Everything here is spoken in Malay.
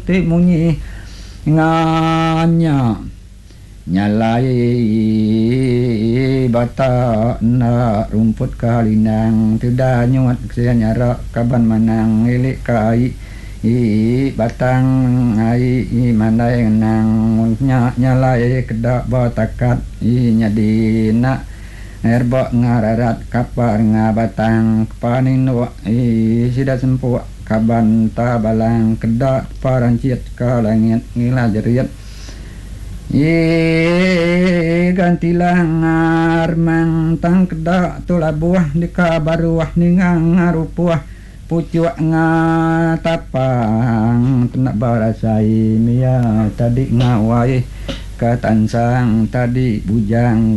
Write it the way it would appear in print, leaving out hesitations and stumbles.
ti munyi nganya nyalai bata na rumput kalinang tidak nyuat sia nyara kaban manang ilik kai batang ai mandai nang nyalai kedak batakat nyadina erba ngararat kapar ngabatang paninu sida sempu kaban tabalang kedak paranciat kalangit ngilajeriat gantilang armang tang kedak tulabuah dikabaruah ningang ngarupuah pucuak ngatapang tenak barasai mia tadi ngawai katansang tadi bujang